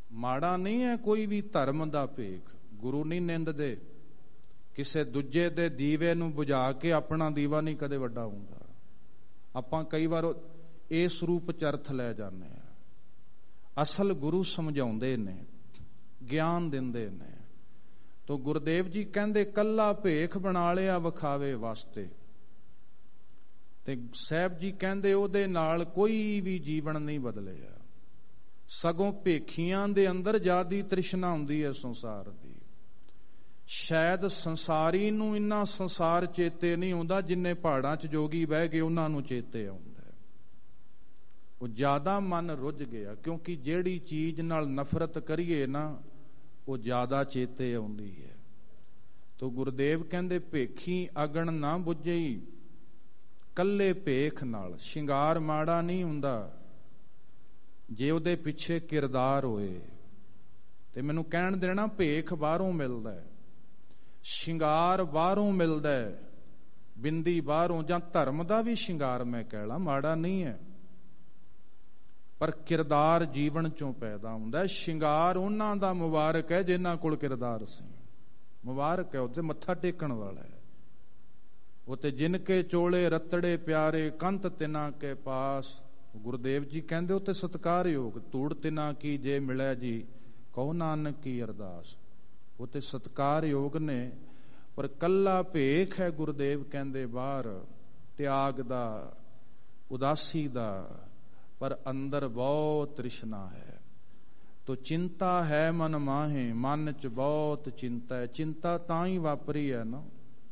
ਮਾੜਾ ਨਹੀਂ ਹੈ ਕੋਈ ਵੀ ਧਰਮ ਦਾ ਭੇਖ। ਗੁਰੂ ਨਹੀਂ ਨਿੰਦਦੇ, ਕਿਸੇ ਦੂਜੇ ਦੇ ਦੀਵੇ ਨੂੰ ਬੁਝਾ ਕੇ ਆਪਣਾ ਦੀਵਾ ਨਹੀਂ ਕਦੇ ਵੱਡਾ ਹੁੰਦਾ। ਆਪਾਂ ਕਈ ਵਾਰ ਇਸ ਰੂਪ ਚ ਅਰਥ ਲੈ ਜਾਂਦੇ ਹਾਂ। ਅਸਲ ਗੁਰੂ ਸਮਝਾਉਂਦੇ ਨੇ, ਗਿਆਨ ਦਿੰਦੇ ਨੇ। ਤੋ ਗੁਰਦੇਵ ਜੀ ਕਹਿੰਦੇ ਕੱਲਾ ਭੇਖ ਬਣਾ ਲਿਆ ਵਿਖਾਵੇ ਵਾਸਤੇ, ਤੇ ਸਾਹਿਬ ਜੀ ਕਹਿੰਦੇ ਉਹਦੇ ਨਾਲ ਕੋਈ ਵੀ ਜੀਵਨ ਨਹੀਂ ਬਦਲਿਆ, ਸਗੋਂ ਭੇਖੀਆਂ ਦੇ ਅੰਦਰ ਜ਼ਿਆਦੀ ਤ੍ਰਿਸ਼ਨਾ ਹੁੰਦੀ ਹੈ ਸੰਸਾਰ ਦੀ। ਸ਼ਾਇਦ ਸੰਸਾਰੀ ਨੂੰ ਇੰਨਾ ਸੰਸਾਰ ਚੇਤੇ ਨਹੀਂ ਆਉਂਦਾ ਜਿੰਨੇ ਪਹਾੜਾਂ 'ਚ ਜੋਗੀ ਬਹਿ ਗਏ ਉਹਨਾਂ ਨੂੰ ਚੇਤੇ ਆਉਂਦਾ। ਉਹ ਜ਼ਿਆਦਾ ਮਨ ਰੁੱਝ ਗਿਆ, ਕਿਉਂਕਿ ਜਿਹੜੀ ਚੀਜ਼ ਨਾਲ ਨਫ਼ਰਤ ਕਰੀਏ ਨਾ ਉਹ ਜ਼ਿਆਦਾ ਚੇਤੇ ਆਉਂਦੀ ਹੈ। ਤੋ ਗੁਰਦੇਵ ਕਹਿੰਦੇ ਭੇਖੀ ਅਗਨ ਨਾ ਬੁੱਝਈ, ਕੱਲੇ ਭੇਖ ਨਾਲ। ਸ਼ਿੰਗਾਰ ਮਾੜਾ ਨਹੀਂ ਹੁੰਦਾ ਜੇ ਉਹਦੇ ਪਿੱਛੇ ਕਿਰਦਾਰ ਹੋਏ। ਤੇ ਮੈਨੂੰ ਕਹਿਣ ਦੇਣਾ, ਭੇਖ ਬਾਹਰੋਂ ਮਿਲਦਾ, ਸ਼ਿੰਗਾਰ ਬਾਹਰੋਂ ਮਿਲਦਾ, ਬਿੰਦੀ ਬਾਹਰੋਂ, ਜਾਂ ਧਰਮ ਦਾ ਵੀ ਸ਼ਿੰਗਾਰ ਮੈਂ ਕਹਿ ਲਾਂ ਮਾੜਾ ਨਹੀਂ ਹੈ, ਪਰ ਕਿਰਦਾਰ ਜੀਵਨ ਚੋਂ ਪੈਦਾ ਹੁੰਦਾ। ਸ਼ਿੰਗਾਰ ਉਹਨਾਂ ਦਾ ਮੁਬਾਰਕ ਹੈ ਜਿਨ੍ਹਾਂ ਕੋਲ ਕਿਰਦਾਰ ਸੀ, ਮੁਬਾਰਕ ਹੈ, ਉੱਤੇ ਮੱਥਾ ਟੇਕਣ ਵਾਲਾ ਹੈ। ਉਤੇ ਜਿਨ ਕੇ ਚੋਲੇ ਰਤੜੇ ਪਿਆਰੇ, ਕੰਤ ਤਿਨਾ ਕੇ ਪਾਸ। ਗੁਰਦੇਵ ਜੀ ਕਹਿੰਦੇ ਉਤੇ ਸਤਿਕਾਰਯੋਗ, ਧੂੜ ਤਿਨਾ ਕੀ ਜੇ ਮਿਲਿਆ ਜੀ, ਕਹੋ ਨਾਨਕ ਕੀ ਅਰਦਾਸ। ਉਤੇ ਸਤਿਕਾਰਯੋਗ ਨੇ, ਪਰ ਕੱਲਾ ਭੇਖ ਹੈ ਗੁਰਦੇਵ ਕਹਿੰਦੇ ਬਾਹਰ, ਤਿਆਗ ਦਾ, ਉਦਾਸੀ ਦਾ, ਪਰ ਅੰਦਰ ਬਹੁਤ ਤ੍ਰਿਸ਼ਨਾ ਹੈ। ਤੋ ਚਿੰਤਾ ਹੈ ਮਨ ਮਾਹੇ, ਮਨ ਚ ਬਹੁਤ ਚਿੰਤਾ ਹੈ। ਚਿੰਤਾ ਤਾਂ ਹੀ ਵਾਪਰੀ ਹੈ ਨਾ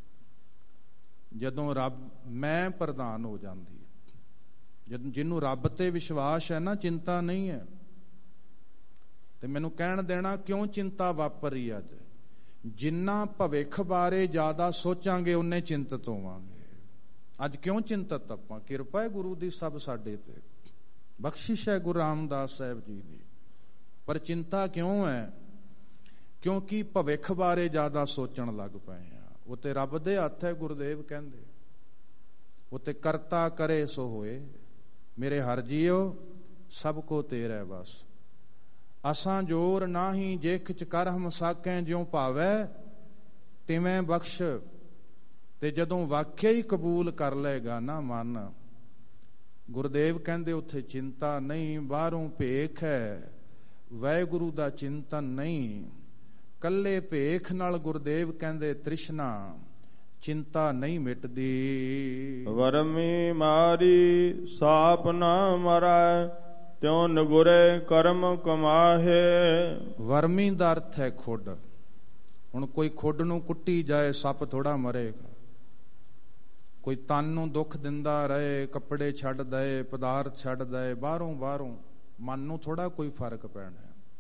ਜਦੋਂ ਰੱਬ ਮੈਂ ਪ੍ਰਧਾਨ ਹੋ ਜਾਂਦੀ ਹੈ। ਜਿਹਨੂੰ ਰੱਬ ਤੇ ਵਿਸ਼ਵਾਸ ਹੈ ਨਾ, ਚਿੰਤਾ ਨਹੀਂ ਹੈ। ਤੇ ਮੈਨੂੰ ਕਹਿਣ ਦੇਣਾ, ਕਿਉਂ ਚਿੰਤਾ ਵਾਪਰੀ ਅੱਜ? ਜਿੰਨਾ ਭਵਿੱਖ ਬਾਰੇ ਜ਼ਿਆਦਾ ਸੋਚਾਂਗੇ ਉਨੇ ਚਿੰਤਤ ਹੋਵਾਂਗੇ। ਅੱਜ ਕਿਉਂ ਚਿੰਤਤ ਆਪਾਂ? ਕਿਰਪਾ ਹੈ ਗੁਰੂ ਦੀ ਸਭ ਸਾਡੇ ਤੇ, ਬਖਸ਼ਿਸ਼ ਹੈ ਗੁਰੂ ਰਾਮਦਾਸ ਸਾਹਿਬ ਜੀ ਦੀ, ਪਰ ਚਿੰਤਾ ਕਿਉਂ ਹੈ? ਕਿਉਂਕਿ ਭਵਿੱਖ ਬਾਰੇ ਜ਼ਿਆਦਾ ਸੋਚਣ ਲੱਗ ਪਏ ਆ। ਉਹ ਤੇ ਰੱਬ ਦੇ ਹੱਥ ਹੈ, ਗੁਰਦੇਵ ਕਹਿੰਦੇ ਉਹ ਤੇ ਕਰਤਾ ਕਰੇ ਸੋ ਹੋਏ, ਮੇਰੇ ਹਰ ਜੀਓ ਸਭ ਕੋ ਤੇਰਾ ਬਸ। ਅਸਾਂ ਜੋਰ ਨਾਹੀ ਜੇਖ ਚ ਕਰ ਹਮ ਸਾਕੈ, ਜਿਉ ਭਾਵੈ ਤਿਵੇਂ ਬਖਸ਼। ਤੇ ਜਦੋਂ ਵਾਕਿਆ ਹੀ ਕਬੂਲ ਕਰ ਲਏਗਾ ਨਾ ਮਨ, ਗੁਰਦੇਵ ਕਹਿੰਦੇ ਉੱਥੇ ਚਿੰਤਾ ਨਹੀਂ। ਬਾਹਰੋਂ ਭੇਖ ਹੈ, ਵਾਹਿਗੁਰੂ ਦਾ ਚਿੰਤਨ ਨਹੀਂ। ਕੱਲੇ ਭੇਖ ਨਾਲ ਗੁਰਦੇਵ ਕਹਿੰਦੇ ਤ੍ਰਿਸ਼ਨਾ, ਚਿੰਤਾ ਨਹੀਂ ਮਿਟਦੀ। ਵਰਮੀ ਮਾਰੀ ਸਾਪ ਨਾ ਮਰੈ, ਤਿਉ ਨਗੁਰੇ ਕਰਮ ਕਮਾਹੇ। ਵਰਮੀ ਦਾ ਅਰਥ ਹੈ ਖੁੱਡ। ਹੁਣ ਕੋਈ ਖੁੱਡ ਨੂੰ ਕੁੱਟੀ ਜਾਏ, ਸੱਪ ਥੋੜਾ ਮਰੇਗਾ। ਕੋਈ ਤਨ ਨੂੰ ਦੁੱਖ ਦਿੰਦਾ ਰਹੇ, ਕੱਪੜੇ ਛੱਡ ਦਏ, ਪਦਾਰਥ ਛੱਡ ਦਏ, ਬਾਹਰੋਂ ਮਨ ਨੂੰ ਥੋੜਾ ਕੋਈ ਫਰਕ ਪੈਣਾ।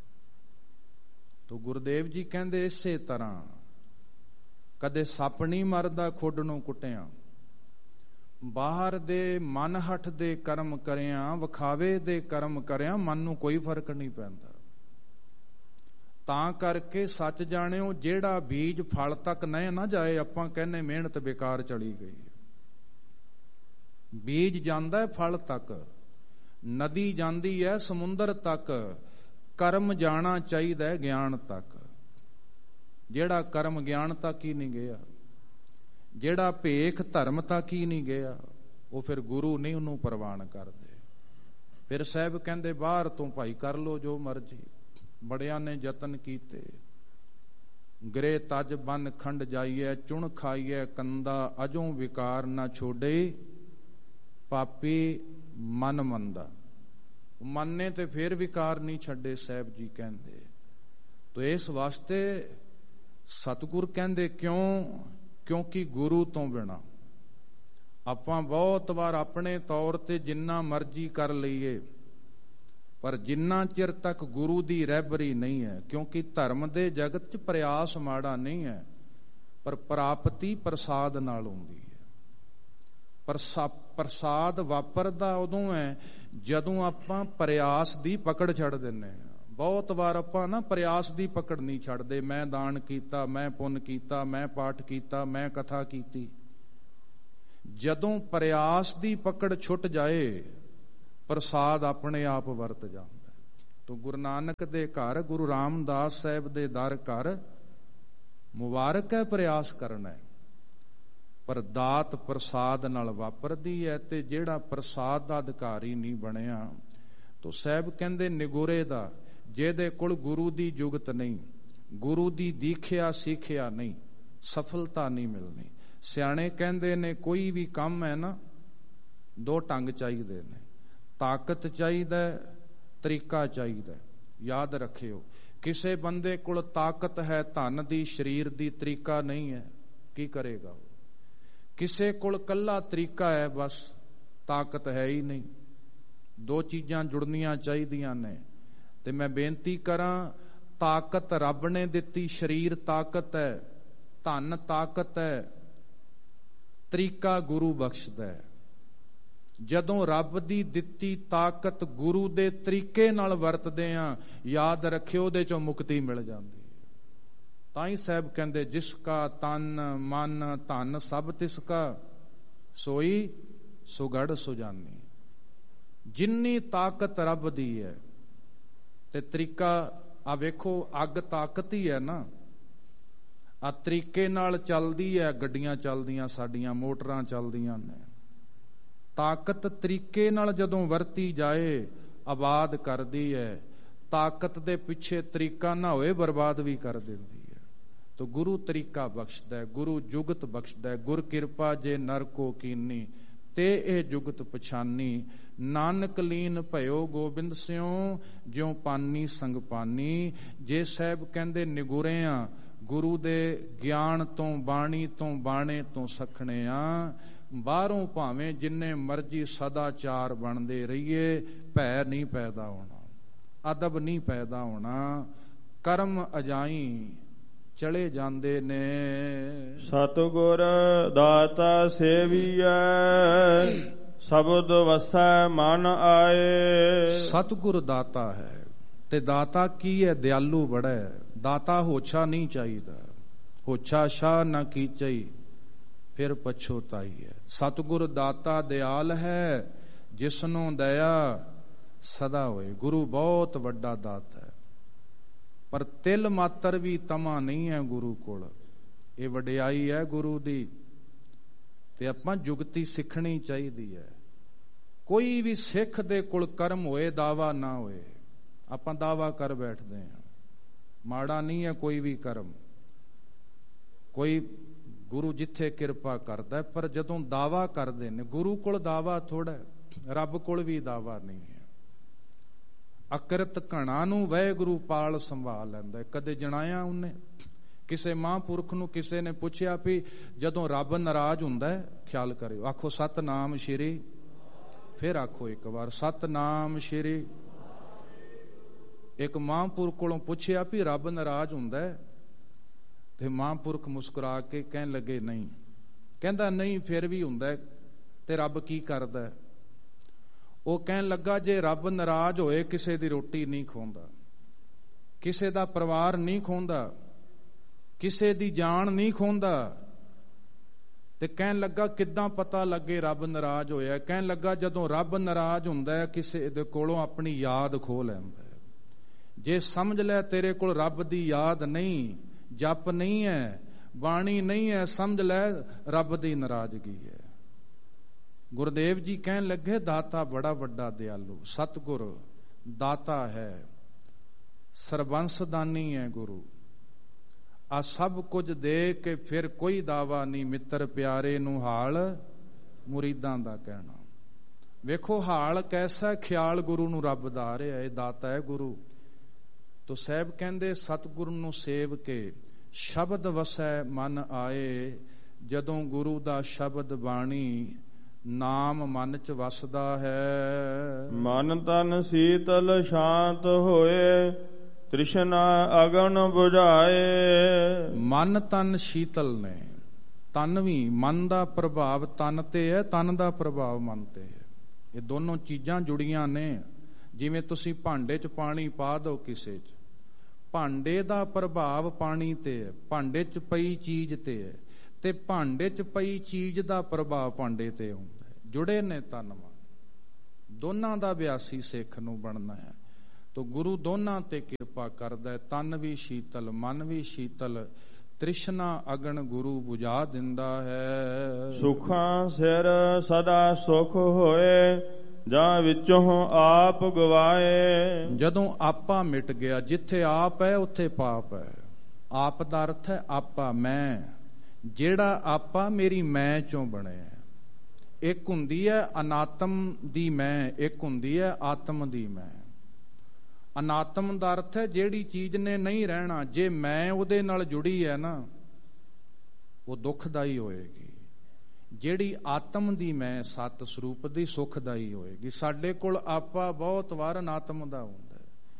ਤੋ ਗੁਰਦੇਵ ਜੀ ਕਹਿੰਦੇ ਇਸੇ ਤਰ੍ਹਾਂ ਕਦੇ ਸੱਪ ਨਹੀਂ ਮਰਦਾ ਖੁੱਡ ਨੂੰ ਕੁੱਟਿਆ। ਬਾਹਰ ਦੇ ਮਨ ਹੱਠ ਦੇ ਕਰਮ ਕਰਿਆ, ਵਿਖਾਵੇ ਦੇ ਕਰਮ ਕਰਿਆ, ਮਨ ਨੂੰ ਕੋਈ ਫਰਕ ਨਹੀਂ ਪੈਂਦਾ। ਤਾਂ ਕਰਕੇ ਸੱਚ ਜਾਣਿਓ, ਜਿਹੜਾ ਬੀਜ ਫਲ ਤੱਕ ਨਹੀਂ ਨਾ ਜਾਏ, ਆਪਾਂ ਕਹਿੰਦੇ ਮਿਹਨਤ ਬੇਕਾਰ ਚਲੀ ਗਈ। ਬੀਜ ਜਾਂਦਾ ਹੈ ਫਲ ਤੱਕ, ਨਦੀ ਜਾਂਦੀ ਹੈ ਸਮੁੰਦਰ ਤੱਕ, ਕਰਮ ਜਾਣਾ ਚਾਹੀਦਾ ਹੈ ਗਿਆਨ ਤੱਕ। ਜਿਹੜਾ ਕਰਮ ਗਿਆਨ ਤੱਕ ਹੀ ਨਹੀਂ ਗਿਆ, ਜਿਹੜਾ ਭੇਖ ਧਰਮ ਤੱਕ ਹੀ ਨਹੀਂ ਗਿਆ, ਉਹ ਫਿਰ ਗੁਰੂ ਨਹੀਂ ਉਹਨੂੰ ਪ੍ਰਵਾਨ ਕਰਦੇ। ਫਿਰ ਸਾਹਿਬ ਕਹਿੰਦੇ ਬਾਹਰ ਤੋਂ ਭਾਈ ਕਰ ਲੋ ਜੋ ਮਰਜ਼ੀ। ਬੜਿਆਂ ਨੇ ਯਤਨ ਕੀਤੇ, ਗ੍ਰੇ ਤਜ ਬਨ ਖੰਡ ਜਾਈਐ, ਚੁਣ ਖਾਈਐ ਕੰਦਾ, ਅਜੋਂ ਵਿਕਾਰ ਨਾ ਛੋੜੇ, ਪਾਪੀ ਮਨ ਮੰਦਾ। ਮੰਨੇ ਤੇ ਫਿਰ ਵਿਕਾਰ ਨਹੀਂ ਛੱਡੇ, ਸਾਹਿਬ ਜੀ ਕਹਿੰਦੇ। ਤੋ ਇਸ ਵਾਸਤੇ ਸਤਿਗੁਰ ਕਹਿੰਦੇ ਕਿਉਂਕਿ ਗੁਰੂ ਤੋਂ ਬਿਨਾਂ ਆਪਾਂ ਬਹੁਤ ਵਾਰ ਆਪਣੇ ਤੌਰ ਤੇ ਜਿੰਨਾ ਮਰਜ਼ੀ ਕਰ ਲਈਏ, ਪਰ ਜਿੰਨਾ ਚਿਰ ਤੱਕ ਗੁਰੂ ਦੀ ਰਹਿਬਰੀ ਨਹੀਂ ਹੈ, ਕਿਉਂਕਿ ਧਰਮ ਦੇ ਜਗਤ 'ਚ ਪ੍ਰਯਾਸ ਮਾੜਾ ਨਹੀਂ ਹੈ, ਪਰ ਪ੍ਰਾਪਤੀ ਪ੍ਰਸਾਦ ਨਾਲ ਹੁੰਦੀ ਹੈ। ਪ੍ਰਸਾਦ ਵਾਪਰਦਾ ਉਦੋਂ ਹੈ ਜਦੋਂ ਆਪਾਂ ਪ੍ਰਯਾਸ ਦੀ ਪਕੜ ਛੱਡ ਦਿੰਦੇ ਹਾਂ। ਬਹੁਤ ਵਾਰ ਆਪਾਂ ਨਾ ਪ੍ਰਯਾਸ ਦੀ ਪਕੜ ਨਹੀਂ ਛੱਡਦੇ। ਮੈਂ ਦਾਨ ਕੀਤਾ, ਮੈਂ ਪੁੰਨ ਕੀਤਾ, ਮੈਂ ਪਾਠ ਕੀਤਾ, ਮੈਂ ਕਥਾ ਕੀਤੀ। ਜਦੋਂ ਪ੍ਰਯਾਸ ਦੀ ਪਕੜ ਛੁੱਟ ਜਾਏ, ਪ੍ਰਸਾਦ ਆਪਣੇ ਆਪ ਵਰਤ ਜਾਂਦਾ। ਤੋ ਗੁਰੂ ਨਾਨਕ ਦੇ ਘਰ, ਗੁਰੂ ਰਾਮਦਾਸ ਸਾਹਿਬ ਦੇ ਦਰ ਘਰ ਮੁਬਾਰਕ ਹੈ ਪ੍ਰਯਾਸ ਕਰਨਾ, ਪਰ ਦਾਤ ਪ੍ਰਸਾਦ ਨਾਲ ਵਾਪਰਦੀ ਹੈ। ਤੇ ਜਿਹੜਾ ਪ੍ਰਸਾਦ ਦਾ ਅਧਿਕਾਰੀ ਨਹੀਂ ਬਣਿਆ, ਤੋ ਸਾਹਿਬ ਕਹਿੰਦੇ ਨਿਗੁਰੇ ਦਾ, ਜਿਹਦੇ ਕੋਲ ਗੁਰੂ ਦੀ ਜੁਗਤ ਨਹੀਂ, ਗੁਰੂ ਦੀ ਦੀਖਿਆ ਸਿੱਖਿਆ ਨਹੀਂ, ਸਫਲਤਾ ਨਹੀਂ ਮਿਲਣੀ। ਸਿਆਣੇ ਕਹਿੰਦੇ ਨੇ ਕੋਈ ਵੀ ਕੰਮ ਹੈ ਨਾ, ਦੋ ਢੰਗ ਚਾਹੀਦੇ ਨੇ, ਤਾਕਤ ਚਾਹੀਦਾ, ਤਰੀਕਾ ਚਾਹੀਦਾ। ਯਾਦ ਰੱਖਿਓ, ਕਿਸੇ ਬੰਦੇ ਕੋਲ ਤਾਕਤ ਹੈ ਧਨ ਦੀ, ਸਰੀਰ ਦੀ, ਤਰੀਕਾ ਨਹੀਂ ਹੈ, ਕੀ ਕਰੇਗਾ ਉਹ? ਕਿਸੇ ਕੋਲ ਕੱਲਾ ਤਰੀਕਾ ਹੈ, ਬਸ ਤਾਕਤ ਹੈ ਹੀ ਨਹੀਂ। ਦੋ ਚੀਜ਼ਾਂ ਜੁੜਨੀਆਂ ਚਾਹੀਦੀਆਂ ਨੇ। ਤੇ ਮੈਂ ਬੇਨਤੀ ਕਰਾਂ, ਤਾਕਤ ਰੱਬ ਨੇ ਦਿੱਤੀ, ਸਰੀਰ ਤਾਕਤ ਹੈ, ਧਨ ਤਾਕਤ ਹੈ, ਤਰੀਕਾ ਗੁਰੂ ਬਖਸ਼ਦਾ ਹੈ। ਜਦੋਂ ਰੱਬ ਦੀ ਦਿੱਤੀ ਤਾਕਤ ਗੁਰੂ ਦੇ ਤਰੀਕੇ ਨਾਲ ਵਰਤਦੇ ਆ, ਯਾਦ ਰੱਖਿਓ ਉਹਦੇ ਚੋਂ ਮੁਕਤੀ ਮਿਲ ਜਾਂਦੀ ਹੈ। ਤਾਂ ਹੀ ਸਾਹਿਬ ਕਹਿੰਦੇ, ਜਿਸ ਕਾ ਤਨ ਮਨ ਧਨ ਸਭ ਤਿਸ ਕਾ, ਸੋਈ ਸੁਗੜ ਸੁਜਾਨੀ। ਜਿੰਨੀ ਤਾਕਤ ਰੱਬ ਦੀ ਹੈ ਤੇ ਤਰੀਕਾ, ਆ ਵੇਖੋ ਅੱਗ ਤਾਕਤ ਹੀ ਹੈ ਨਾ, ਆ ਤਰੀਕੇ ਨਾਲ ਚੱਲਦੀ ਹੈ, ਗੱਡੀਆਂ ਚੱਲਦੀਆਂ ਸਾਡੀਆਂ, ਮੋਟਰਾਂ ਚੱਲਦੀਆਂ ਨੇ। ਤਾਕਤ ਤਰੀਕੇ ਨਾਲ ਜਦੋਂ ਵਰਤੀ ਜਾਏ ਆਬਾਦ ਕਰਦੀ ਹੈ, ਤਾਕਤ ਦੇ ਪਿੱਛੇ ਤਰੀਕਾ ਨਾ ਹੋਏ ਬਰਬਾਦ ਵੀ ਕਰ ਦਿੰਦੀ ਹੈ। ਤੋ ਗੁਰੂ ਤਰੀਕਾ ਬਖਸ਼ਦਾ ਹੈ, ਗੁਰੂ ਜੁਗਤ ਬਖਸ਼ਦਾ ਹੈ। ਗੁਰ ਕਿਰਪਾ ਜੇ ਨਰ ਕੋ ਕੀਨੀ, ਤੇ ਇਹ ਜੁਗਤ ਪਛਾਨੀ। ਨਾਨਕ ਲੀਨ ਭਇਓ ਗੋਬਿੰਦ ਸਿਉ, ਜਿਉ ਪਾਨੀ ਸੰਗ ਪਾਨੀ। ਜੇ ਸਾਹਿਬ ਕਹਿੰਦੇ ਨਿਗੁਰਿਆਂ, ਗੁਰੂ ਦੇ ਗਿਆਨ ਤੋਂ, ਬਾਣੀ ਤੋਂ, ਬਾਣੇ ਤੋਂ ਸਖਣੇ ਆ। ਬਾਹਰੋਂ ਭਾਵੇਂ ਜਿੰਨੇ ਮਰਜੀ ਸਦਾਚਾਰ ਬਣਦੇ ਰਹੀਏ, ਭੈ ਨਹੀਂ ਪੈਦਾ ਹੋਣਾ, ਅਦਬ ਨਹੀਂ ਪੈਦਾ ਹੋਣਾ। ਕਰਮ ਅਜਾਈ ਚਲੇ ਜਾਂਦੇ ਨੇ। ਸਤਿਗੁਰ ਦਾਤਾ ਸੇਵੀਐ, ਸ਼ਬਦ ਵਸੈ ਮਨ ਆਏ। ਸਤਿਗੁਰ ਦਾਤਾ ਹੈ, ਤੇ ਦਾਤਾ ਕੀ ਹੈ? ਦਿਆਲੂ ਬੜਾ ਹੈ। ਦਾਤਾ ਹੋਛਾ ਨਹੀਂ ਚਾਹੀਦਾ, ਹੋਛਾ ਸ਼ਾਹ ਨਾ ਕੀਚਈ, ਫਿਰ ਪਛੋਤਾਈ ਹੈ। ਸਤਿਗੁਰ ਦਾਤਾ ਦਿਆਲ ਹੈ, ਜਿਸਨੂੰ ਦਇਆ ਸਦਾ ਹੋਏ। ਗੁਰੂ ਬਹੁਤ ਵੱਡਾ ਦਾਤਾ ਹੈ, ਪਰ ਤਿਲ ਮਾਤਰ ਵੀ ਤਮਾ ਨਹੀਂ ਹੈ ਗੁਰੂ ਕੋਲ। ਇਹ ਵਡਿਆਈ ਹੈ ਗੁਰੂ ਦੀ, ਤੇ ਆਪਾਂ ਜੁਗਤੀ ਸਿੱਖਣੀ ਚਾਹੀਦੀ ਹੈ। ਕੋਈ ਵੀ ਸਿੱਖ ਦੇ ਕੋਲ ਕਰਮ ਹੋਏ, ਦਾਵਾ ਨਾ ਹੋਏ। ਆਪਾਂ ਦਾਵਾ ਕਰ ਬੈਠਦੇ ਹਾਂ, ਮਾੜਾ ਨਹੀਂ ਹੈ ਕੋਈ ਵੀ ਕਰਮ। ਕੋਈ ਗੁਰੂ ਜਿੱਥੇ ਕਿਰਪਾ ਕਰਦਾ, ਪਰ ਜਦੋਂ ਦਾਵਾ ਕਰਦੇ ਨੇ, ਗੁਰੂ ਕੋਲ ਦਾਵਾ ਥੋੜਾ, ਰੱਬ ਕੋਲ ਵੀ ਦਾਵਾ ਨਹੀਂ ਹੈ। ਅਕਰਤ ਘਣਾ ਨੂੰ ਵਾਹਿਗੁਰੂ ਪਾਲ ਸੰਭਾਲ ਲੈਂਦਾ। ਕਦੇ ਜਣਾਇਆ ਉਹਨੇ ਕਿਸੇ ਮਹਾਂਪੁਰਖ ਨੂੰ? ਕਿਸੇ ਨੇ ਪੁੱਛਿਆ ਵੀ ਜਦੋਂ ਰੱਬ ਨਾਰਾਜ਼ ਹੁੰਦਾ ਹੈ, ਖਿਆਲ ਕਰਿਓ, ਆਖੋ ਸਤਨਾਮ ਸ਼੍ਰੀ, ਫਿਰ ਆਖੋ ਇੱਕ ਵਾਰ ਸਤਨਾਮ ਸ਼੍ਰੀ। ਇੱਕ ਮਹਾਂਪੁਰਖ ਕੋਲੋਂ ਪੁੱਛਿਆ ਵੀ ਰੱਬ ਨਾਰਾਜ਼ ਹੁੰਦਾ ਹੈ, ਤੇ ਮਹਾਂਪੁਰਖ ਮੁਸਕਰਾ ਕੇ ਕਹਿਣ ਲੱਗੇ ਨਹੀਂ। ਕਹਿੰਦਾ ਨਹੀਂ, ਫਿਰ ਵੀ ਹੁੰਦਾ ਹੈ, ਤੇ ਰੱਬ ਕੀ ਕਰਦਾ? ਉਹ ਕਹਿਣ ਲੱਗਾ, ਜੇ ਰੱਬ ਨਾਰਾਜ਼ ਹੋਏ, ਕਿਸੇ ਦੀ ਰੋਟੀ ਨਹੀਂ ਖਵਾਉਂਦਾ, ਕਿਸੇ ਦਾ ਪਰਿਵਾਰ ਨਹੀਂ ਖਵਾਉਂਦਾ, ਕਿਸੇ ਦੀ ਜਾਨ ਨਹੀਂ ਖਵਾਉਂਦਾ। ਤੇ ਕਹਿਣ ਲੱਗਾ ਕਿੱਦਾਂ ਪਤਾ ਲੱਗੇ ਰੱਬ ਨਾਰਾਜ਼ ਹੋਇਆ? ਕਹਿਣ ਲੱਗਾ ਜਦੋਂ ਰੱਬ ਨਾਰਾਜ਼ ਹੁੰਦਾ ਹੈ, ਕਿਸੇ ਦੇ ਕੋਲੋਂ ਆਪਣੀ ਯਾਦ ਖੋਹ ਲੈਂਦਾ। ਜੇ ਸਮਝ ਲੈ ਤੇਰੇ ਕੋਲ ਰੱਬ ਦੀ ਯਾਦ ਨਹੀਂ, ਜਪ ਨਹੀਂ ਹੈ, ਬਾਣੀ ਨਹੀਂ ਹੈ, ਸਮਝ ਲੈ ਰੱਬ ਦੀ ਨਾਰਾਜ਼ਗੀ ਹੈ। ਗੁਰਦੇਵ ਜੀ ਕਹਿਣ ਲੱਗੇ, ਦਾਤਾ ਬੜਾ ਵੱਡਾ ਦਿਆਲੂ, ਸਤਿਗੁਰ ਦਾਤਾ ਹੈ, ਸਰਬੰਸਦਾਨੀ ਹੈ ਗੁਰੂ। ਆ ਸਭ ਕੁਝ ਦੇ ਕੇ ਫਿਰ ਕੋਈ ਦਾਵਾ ਨਹੀਂ। ਮਿੱਤਰ ਪਿਆਰੇ ਨੂੰ ਹਾਲ ਮੁਰੀਦਾਂ ਦਾ ਕਹਿਣਾ। ਵੇਖੋ ਹਾਲ ਕੈਸਾ, ਖਿਆਲ ਗੁਰੂ ਨੂੰ ਰੱਬ ਦਾ ਆ ਰਿਹਾ, ਇਹ ਦਾਤਾ ਹੈ ਗੁਰੂ। ਤੋ ਸਾਹਿਬ ਕਹਿੰਦੇ ਸਤਿਗੁਰੂ ਨੂੰ ਸੇਵ ਕੇ ਸ਼ਬਦ ਵਸੈ ਮਨ ਆਏ। ਜਦੋਂ ਗੁਰੂ ਦਾ ਸ਼ਬਦ ਬਾਣੀ ਨਾਮ ਮਨ ਚ ਵਸਦਾ ਹੈ, ਮਨ ਤਨ ਸੀਤਲ ਸ਼ਾਂਤ ਹੋਏ, ਤ੍ਰਿਸ਼ਨਾ ਅਗਨ ਬੁਝਾਏ। ਮਨ ਤਨ ਸ਼ੀਤਲ ਨੇ, ਤਨ ਵੀ, ਮਨ ਦਾ ਪ੍ਰਭਾਵ ਤਨ ਤੇ ਹੈ, ਤਨ ਦਾ ਪ੍ਰਭਾਵ ਮਨ ਤੇ ਹੈ। ਇਹ ਦੋਨੋਂ ਚੀਜ਼ਾਂ ਜੁੜੀਆਂ ਨੇ। ਜਿਵੇਂ ਤੁਸੀਂ ਭਾਂਡੇ 'ਚ ਪਾਣੀ ਪਾ ਦਿਓ ਕਿਸੇ 'ਚ, ਭਾਂਡੇ ਦਾ ਪ੍ਰਭਾਵ ਪਾਣੀ ਤੇ ਹੈ, ਭਾਂਡੇ 'ਚ ਪਈ ਚੀਜ਼ ਤੇ ਹੈ, ਤੇ ਭਾਂਡੇ 'ਚ ਪਈ ਚੀਜ਼ ਦਾ ਪ੍ਰਭਾਵ ਭਾਂਡੇ ਤੇ ਹੁੰਦਾ ਹੈ। ਜੁੜੇ ਨੇ ਤਨ ਮਨ, ਦੋਨਾਂ ਦਾ ਅਭਿਆਸੀ ਸਿੱਖ ਨੂੰ ਬਣਨਾ ਹੈ। ਤੋ ਗੁਰੂ ਦੋਨਾਂ ਤੇ ਕਿਰਪਾ ਕਰਦਾ, ਤਨ ਵੀ ਸ਼ੀਤਲ ਮਨ ਵੀ ਸ਼ੀਤਲ, ਤ੍ਰਿਸ਼ਨਾ ਅਗਨ ਗੁਰੂ ਬੁਝਾ ਦਿੰਦਾ ਹੈ। ਸੁਖਾਂ ਸਿਰ ਸਦਾ ਸੁਖ ਹੋਏ, ਜਾਂ ਵਿੱਚੋਂ ਆਪ ਗਵਾਏ। ਜਦੋਂ ਆਪਾ ਮਿਟ ਗਿਆ, ਜਿੱਥੇ ਆਪ ਹੈ ਉੱਥੇ ਪਾਪ ਹੈ। ਆਪ ਦਾ ਅਰਥ ਹੈ ਆਪਾ, ਮੈਂ। ਜਿਹੜਾ ਆਪਾ ਮੇਰੀ ਮੈਂ ਚੋਂ ਬਣਿਆ। ਇੱਕ ਹੁੰਦੀ ਹੈ ਅਨਾਤਮ ਦੀ ਮੈਂ, ਇੱਕ ਹੁੰਦੀ ਹੈ ਆਤਮ ਦੀ ਮੈਂ। ਅਨਾਤਮ ਦਾ ਅਰਥ ਹੈ ਜਿਹੜੀ ਚੀਜ਼ ਨੇ ਨਹੀਂ ਰਹਿਣਾ, ਜੇ ਮੈਂ ਉਹਦੇ ਨਾਲ ਜੁੜੀ ਹੈ ਨਾ, ਉਹ ਦੁੱਖਦਾਈ ਹੋਏਗੀ। ਜਿਹੜੀ ਆਤਮ ਦੀ ਮੈਂ, ਸਤ ਸਰੂਪ ਦੀ, ਸੁਖਦਾਈ ਹੋਏਗੀ। ਸਾਡੇ ਕੋਲ ਆਪਾ ਬਹੁਤ ਵਾਰ ਅਨਾਤਮ ਦਾ ਹੁੰਦਾ,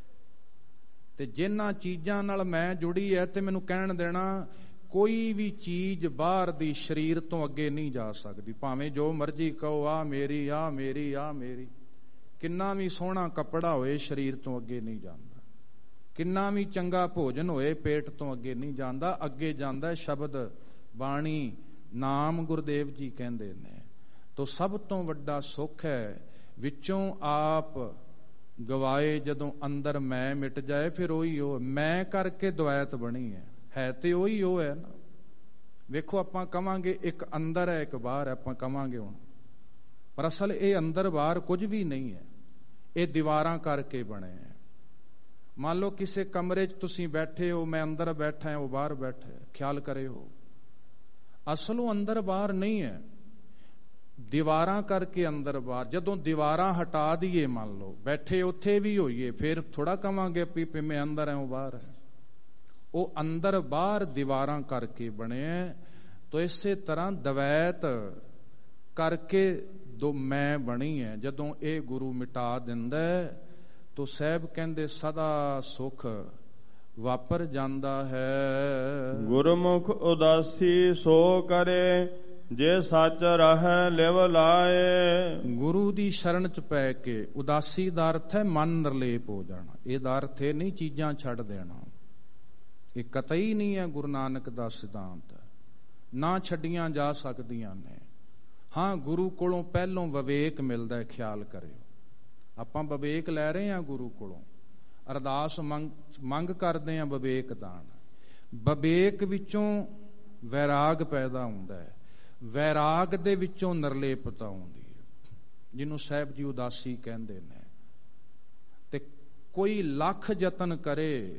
ਤੇ ਜਿਨ੍ਹਾਂ ਚੀਜ਼ਾਂ ਨਾਲ ਮੈਂ ਜੁੜੀ ਹੈ, ਤੇ ਮੈਨੂੰ ਕਹਿਣ ਦੇਣਾ ਕੋਈ ਵੀ ਚੀਜ਼ ਬਾਹਰ ਦੀ ਸਰੀਰ ਤੋਂ ਅੱਗੇ ਨਹੀਂ ਜਾ ਸਕਦੀ। ਭਾਵੇਂ ਜੋ ਮਰਜ਼ੀ ਕਹੋ, ਆ ਮੇਰੀ, ਆ ਮੇਰੀ, ਆ ਮੇਰੀ। ਕਿੰਨਾ ਵੀ ਸੋਹਣਾ ਕੱਪੜਾ ਹੋਏ, ਸਰੀਰ ਤੋਂ ਅੱਗੇ ਨਹੀਂ ਜਾਂਦਾ। ਕਿੰਨਾ ਵੀ ਚੰਗਾ ਭੋਜਨ ਹੋਏ, ਪੇਟ ਤੋਂ ਅੱਗੇ ਨਹੀਂ ਜਾਂਦਾ। ਅੱਗੇ ਜਾਂਦਾ ਸ਼ਬਦ, ਬਾਣੀ, ਨਾਮ। ਗੁਰਦੇਵ ਜੀ ਕਹਿੰਦੇ ਨੇ, ਤੋ ਸਭ ਤੋਂ ਵੱਡਾ ਸੁੱਖ ਹੈ ਵਿੱਚੋਂ ਆਪ ਗਵਾਏ। ਜਦੋਂ ਅੰਦਰ ਮੈਂ ਮਿਟ ਜਾਏ, ਫਿਰ ਉਹੀ ਉਹ ਮੈਂ ਕਰਕੇ ਦੁਆਇਤ ਬਣੀ ਹੈ ਤੇ ਉਹੀ ਉਹ ਹੈ ਨਾ। ਵੇਖੋ, ਆਪਾਂ ਕਵਾਂਗੇ ਇੱਕ ਅੰਦਰ ਹੈ ਇੱਕ ਬਾਹਰ ਹੈ, ਆਪਾਂ ਕਵਾਂਗੇ ਹੁਣ, ਪਰ ਅਸਲ ਇਹ ਅੰਦਰ ਬਾਹਰ ਕੁਝ ਵੀ ਨਹੀਂ ਹੈ। ਇਹ ਦੀਵਾਰਾਂ ਕਰਕੇ ਬਣੇ ਹੈ। ਮੰਨ ਲਓ ਕਿਸੇ ਕਮਰੇ 'ਚ ਤੁਸੀਂ ਬੈਠੇ ਹੋ, ਮੈਂ ਅੰਦਰ ਬੈਠਾ ਹਾਂ, ਉਹ ਬਾਹਰ ਬੈਠਾ ਹੈ, ਖਿਆਲ ਕਰਿਓ। ਅਸਲ ਉਹ ਅੰਦਰ ਬਾਹਰ ਨਹੀਂ ਹੈ, ਦੀਵਾਰਾਂ ਕਰਕੇ ਅੰਦਰ ਬਾਹਰ। ਜਦੋਂ ਦੀਵਾਰਾਂ ਹਟਾ ਦਈਏ, ਮੰਨ ਲਓ ਬੈਠੇ ਉੱਥੇ ਵੀ ਹੋਈਏ, ਫਿਰ ਥੋੜਾ ਕਵਾਂਗੇ ਵੀ ਮੈਂ ਅੰਦਰ ਹਾਂ ਉਹ ਬਾਹਰ ਹੈ। ਉਹ ਅੰਦਰ ਬਾਹਰ ਦੀਵਾਰਾਂ ਕਰਕੇ ਬਣੇ। ਤੋ ਇਸੇ ਤਰ੍ਹਾਂ ਦਵੈਤ ਕਰਕੇ ਦੋ ਮੈਂ ਬਣੀ ਹੈ। ਜਦੋਂ ਇਹ ਗੁਰੂ ਮਿਟਾ ਦਿੰਦਾ, ਤੋ ਸਾਹਿਬ ਕਹਿੰਦੇ ਸਦਾ ਸੁਖ ਵਾਪਰ ਜਾਂਦਾ ਹੈ। ਗੁਰਮੁਖ ਉਦਾਸੀ ਸੋ ਕਰੇ, ਜੇ ਸੱਚ ਰਹਿ ਲਿਵ ਲਾਏ। ਗੁਰੂ ਦੀ ਸ਼ਰਨ ਚ ਪੈ ਕੇ, ਉਦਾਸੀ ਦਾ ਅਰਥ ਹੈ ਮਨ ਨਿਰਲੇਪ ਹੋ ਜਾਣਾ। ਇਹਦਾ ਅਰਥ ਇਹ ਨਹੀਂ ਚੀਜ਼ਾਂ ਛੱਡ ਦੇਣਾ, ਇਹ ਕਤਈ ਨਹੀਂ ਹੈ ਗੁਰੂ ਨਾਨਕ ਦਾ ਸਿਧਾਂਤ। ਨਾ ਛੱਡੀਆਂ ਜਾ ਸਕਦੀਆਂ ਨੇ। ਹਾਂ, ਗੁਰੂ ਕੋਲੋਂ ਪਹਿਲੋਂ ਵਿਵੇਕ ਮਿਲਦਾ, ਖਿਆਲ ਕਰਿਓ। ਆਪਾਂ ਵਿਵੇਕ ਲੈ ਰਹੇ ਹਾਂ ਗੁਰੂ ਕੋਲੋਂ, ਅਰਦਾਸ ਮੰਗ ਕਰਦੇ ਹਾਂ ਵਿਵੇਕ ਦਾਨ। ਵਿਵੇਕ ਵਿੱਚੋਂ ਵੈਰਾਗ ਪੈਦਾ ਹੁੰਦਾ ਹੈ, ਵੈਰਾਗ ਦੇ ਵਿੱਚੋਂ ਨਿਰਲੇਪਤਾ ਆਉਂਦੀ ਹੈ, ਜਿਹਨੂੰ ਸਾਹਿਬ ਜੀ ਉਦਾਸੀ ਕਹਿੰਦੇ ਨੇ। ਤੇ ਕੋਈ ਲੱਖ ਯਤਨ ਕਰੇ,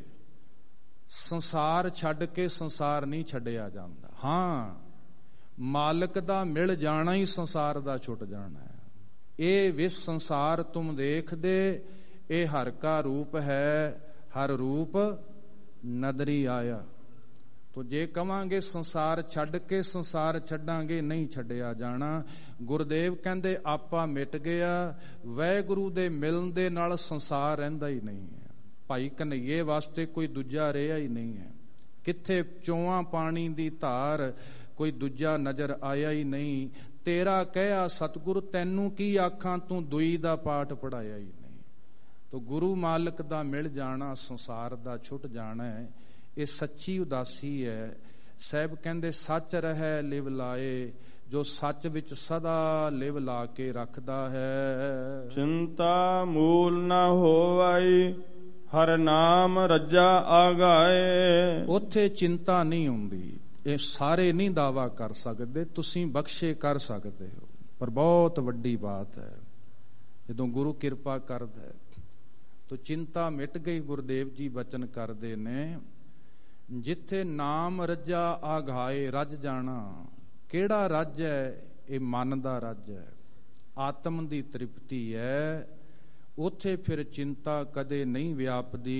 ਸੰਸਾਰ ਛੱਡ ਕੇ ਸੰਸਾਰ ਨਹੀਂ ਛੱਡਿਆ ਜਾਂਦਾ। ਹਾਂ, ਮਾਲਕ ਦਾ ਮਿਲ ਜਾਣਾ ਹੀ ਸੰਸਾਰ ਦਾ ਛੁੱਟ ਜਾਣਾ ਹੈ। ਇਹ ਵਿਸ ਸੰਸਾਰ ਤੁਮ ਦੇਖਦੇ, ਇਹ ਹਰ ਕਾ ਰੂਪ ਹੈ, ਹਰ ਰੂਪ ਨਦਰੀ ਆਇਆ। ਤੋ ਜੇ ਕਵਾਂਗੇ ਸੰਸਾਰ ਛੱਡ ਕੇ ਸੰਸਾਰ ਛੱਡਾਂਗੇ, ਨਹੀਂ ਛੱਡਿਆ ਜਾਣਾ। ਗੁਰਦੇਵ ਕਹਿੰਦੇ ਆਪਾ ਮਿਟ ਗਿਆ, ਵਾਹਿਗੁਰੂ ਦੇ ਮਿਲਣ ਦੇ ਨਾਲ ਸੰਸਾਰ ਰਹਿੰਦਾ ਹੀ ਨਹੀਂ ਹੈ। ਭਾਈ ਕਨਈਏ ਵਾਸਤੇ ਕੋਈ ਦੂਜਾ ਰਿਹਾ ਹੀ ਨਹੀਂ ਹੈ। ਕਿੱਥੇ ਚੋਆਂ ਪਾਣੀ ਦੀ ਧਾਰ, ਕੋਈ ਦੂਜਾ ਨਜ਼ਰ ਆਇਆ ਹੀ ਨਹੀਂ। ਤੇਰਾ ਕਹਿਆ ਸਤਿਗੁਰ, ਤੈਨੂੰ ਕੀ ਆਖਾਂ, ਤੂੰ ਦੁਈ ਦਾ ਪਾਠ ਪੜਾਇਆ ਹੀ ਨਹੀਂ। ਤੋ ਗੁਰੂ ਮਾਲਕ ਦਾ ਮਿਲ ਜਾਣਾ, ਸੰਸਾਰ ਦਾ ਛੁੱਟ ਜਾਣਾ ਹੈ। ਇਹ ਸੱਚੀ ਉਦਾਸੀ ਹੈ। ਸਾਹਿਬ ਕਹਿੰਦੇ ਸੱਚ ਰਹਿ ਲਿਵ ਲਾਏ, ਜੋ ਸੱਚ ਵਿੱਚ ਸਦਾ ਲਿਵ ਲਾ ਕੇ ਰੱਖਦਾ ਹੈ। ਚਿੰਤਾ ਮੂਲ ਨਾ ਹੋਵਾਈ, ਹਰ ਨਾਮ ਰੱਜਾ ਆਗਾਏ। ਉੱਥੇ ਚਿੰਤਾ ਨਹੀਂ ਹੁੰਦੀ। ਇਹ ਸਾਰੇ ਨਹੀਂ ਦਾਵਾ ਕਰ ਸਕਦੇ, ਤੁਸੀਂ ਬਖਸ਼ੇ ਕਰ ਸਕਦੇ ਹੋ, ਪਰ ਬਹੁਤ ਵੱਡੀ ਬਾਤ ਹੈ ਜਦੋਂ ਗੁਰੂ ਕਿਰਪਾ ਕਰਦਾ ਹੈ ਤੋ ਚਿੰਤਾ ਮਿਟ ਗਈ। ਗੁਰਦੇਵ ਜੀ ਬਚਨ ਕਰਦੇ ਨੇ, ਜਿੱਥੇ ਨਾਮ ਰੱਜਾ ਆਘਾਏ। ਰੱਜ ਜਾਣਾ ਕਿਹੜਾ ਰੱਜ ਹੈ? ਇਹ ਮਨ ਦਾ ਰੱਜ ਹੈ, ਆਤਮ ਦੀ ਤ੍ਰਿਪਤੀ ਹੈ। ਉੱਥੇ ਫਿਰ ਚਿੰਤਾ ਕਦੇ ਨਹੀਂ ਵਿਆਪਦੀ।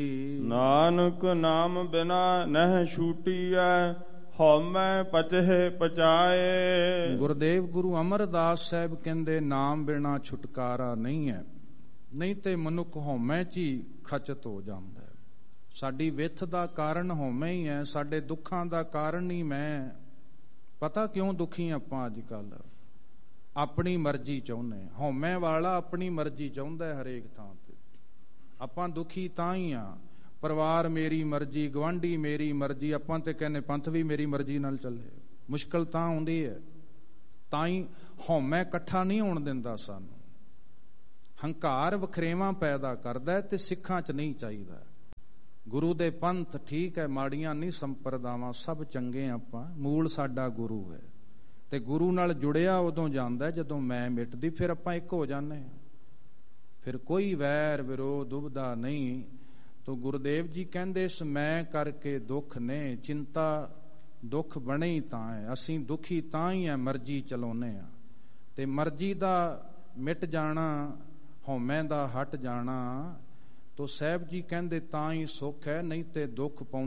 ਨਾਨਕ ਨਾਮ ਬਿਨਾ ਨਹਿ ਛੂਟੀਐ, ਹਉਮੈ ਪਚਹਿ ਪਚਾਏ। ਗੁਰਦੇਵ ਗੁਰੂ ਅਮਰਦਾਸ ਸਾਹਿਬ ਕਹਿੰਦੇ ਨਾਮ ਬਿਨਾ ਛੁਟਕਾਰਾ ਨਹੀਂ ਹੈ, ਨਹੀਂ ਤੇ ਮਨੁੱਖ ਹਉਮੈ 'ਚ ਹੀ ਖਚਤ ਹੋ ਜਾਂਦਾ ਹੈ। ਸਾਡੀ ਵਿੱਥ ਦਾ ਕਾਰਨ ਹਉਮੈ ਹੀ ਹੈ, ਸਾਡੇ ਦੁੱਖਾਂ ਦਾ ਕਾਰਨ ਹੀ ਮੈਂ। ਪਤਾ ਕਿਉਂ ਦੁਖੀ ਆਪਾਂ ਅੱਜ ਕੱਲ੍ਹ? ਆਪਣੀ ਮਰਜ਼ੀ ਚਾਹੁੰਦੇ। ਹਉਮੈ ਵਾਲਾ ਆਪਣੀ ਮਰਜ਼ੀ ਚਾਹੁੰਦਾ ਹੈ ਹਰੇਕ ਥਾਂ ਤੇ। ਆਪਾਂ ਦੁਖੀ ਤਾਂ ਹੀ ਆ, ਪਰਿਵਾਰ ਮੇਰੀ ਮਰਜ਼ੀ, ਗੁਆਂਢੀ ਮੇਰੀ ਮਰਜ਼ੀ। ਆਪਾਂ ਤੇ ਕਹਿੰਦੇ ਪੰਥ ਵੀ ਮੇਰੀ ਮਰਜ਼ੀ ਨਾਲ ਚੱਲੇ। ਮੁਸ਼ਕਲ ਤਾਂ ਆਉਂਦੀ ਹੈ, ਤਾਂ ਹੀ ਹਉਮੈ ਇਕੱਠਾ ਨਹੀਂ ਹੋਣ ਦਿੰਦਾ ਸਾਨੂੰ। ਹੰਕਾਰ ਵਖਰੇਵਾਂ ਪੈਦਾ ਕਰਦਾ ਤੇ ਸਿੱਖਾਂ 'ਚ ਨਹੀਂ ਚਾਹੀਦਾ। ਗੁਰੂ ਦੇ ਪੰਥ ਠੀਕ ਹੈ, ਮਾੜੀਆਂ ਨਹੀਂ ਸੰਪਰਦਾਵਾਂ, ਸਭ ਚੰਗੇ ਆਪਾਂ, ਮੂਲ ਸਾਡਾ ਗੁਰੂ ਹੈ ਤੇ ਗੁਰੂ ਨਾਲ ਜੁੜਿਆ ਉਦੋਂ ਜਾਂਦਾ ਜਦੋਂ ਮੈਂ ਮਿਟਦੀ, ਫਿਰ ਆਪਾਂ ਇੱਕ ਹੋ ਜਾਂਦੇ ਹਾਂ, ਫਿਰ ਕੋਈ ਵੈਰ ਵਿਰੋਧ ਦੁਬਦਾ ਨਹੀਂ। ਤੋ ਗੁਰਦੇਵ ਜੀ ਕਹਿੰਦੇ ਇਸ ਮੈਂ ਕਰਕੇ ਦੁੱਖ ਨੇ, ਚਿੰਤਾ ਦੁੱਖ ਬਣੇ ਹੀ ਤਾਂ ਹੈ, ਅਸੀਂ ਦੁਖੀ ਤਾਂ ਹੀ ਹੈ ਮਰਜ਼ੀ ਚਲਾਉਂਦੇ ਹਾਂ, ਤੇ ਮਰਜ਼ੀ ਦਾ ਮਿਟ ਜਾਣਾ, ਹਉਮੈ ਦਾ ਹਟ ਜਾਣਾ, ਤੋ ਸਾਹਿਬ ਜੀ ਕਹਿੰਦੇ ਤਾਂ ਹੀ ਸੁੱਖ ਹੈ, ਨਹੀਂ ਤੇ ਦੁੱਖ ਪਾਉਂਦੇ